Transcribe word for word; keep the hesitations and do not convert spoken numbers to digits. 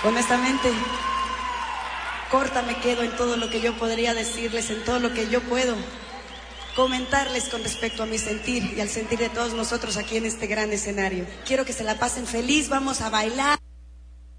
Honestamente, corta me quedo en todo lo que yo podría decirles, en todo lo que yo puedo comentarles con respecto a mi sentir y al sentir de todos nosotros aquí en este gran escenario. Quiero que se la pasen feliz, vamos a bailar.